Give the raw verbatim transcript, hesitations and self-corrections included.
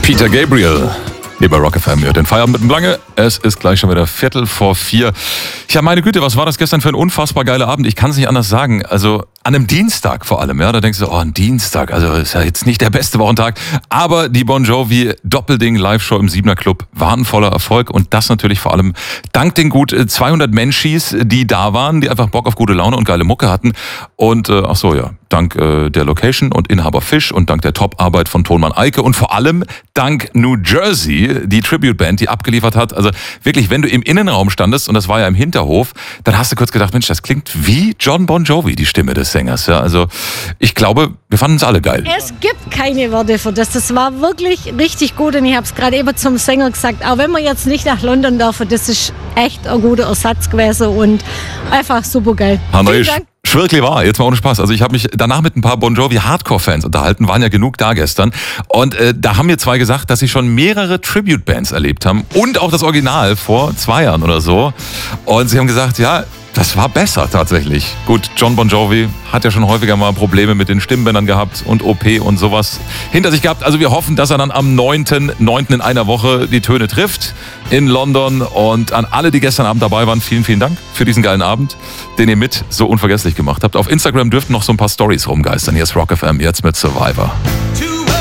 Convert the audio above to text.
Peter Gabriel. Hier bei Rock F M, ihr den Feierabend mit dem Lange. Es ist gleich schon wieder Viertel vor vier. Ja, meine Güte, was war das gestern für ein unfassbar geiler Abend? Ich kann es nicht anders sagen. Also an einem Dienstag vor allem, ja, da denkst du, oh, ein Dienstag, also ist ja jetzt nicht der beste Wochentag. Aber die Bon Jovi Doppelding Live-Show im Siebener Club war ein voller Erfolg. Und das natürlich vor allem dank den gut zweihundert Menschis, die da waren, die einfach Bock auf gute Laune und geile Mucke hatten. Und, äh, ach so, ja, dank äh, der Location und Inhaber Fisch und dank der Top-Arbeit von Tonmann Eike und vor allem dank New Jersey, die Tribute-Band, die abgeliefert hat. Also wirklich, wenn du im Innenraum standest, und das war ja im Hinterhof, dann hast du kurz gedacht, Mensch, das klingt wie John Bon Jovi, die Stimme des Sängers. Ja, also ich glaube, wir fanden es alle geil. Es gibt keine Worte für das. Das war wirklich richtig gut und ich habe es gerade eben zum Sänger gesagt, auch wenn wir jetzt nicht nach London dürfen, das ist echt ein guter Ersatz gewesen und einfach super geil. Vielen Dank. Wirklich wahr, jetzt mal ohne Spaß. Also ich habe mich danach mit ein paar Bon Jovi Hardcore-Fans unterhalten, waren ja genug da gestern. Und äh, da haben mir zwei gesagt, dass sie schon mehrere Tribute-Bands erlebt haben und auch das Original vor zwei Jahren oder so. Und sie haben gesagt, ja, das war besser tatsächlich. Gut, John Bon Jovi hat ja schon häufiger mal Probleme mit den Stimmbändern gehabt und O P und sowas hinter sich gehabt. Also wir hoffen, dass er dann am neunten neunten in einer Woche die Töne trifft in London. Und an alle, die gestern Abend dabei waren, vielen, vielen Dank für diesen geilen Abend, den ihr mit so unvergesslich gemacht habt. Auf Instagram dürften noch so ein paar Stories rumgeistern. Hier ist Rock F M, jetzt mit Survivor.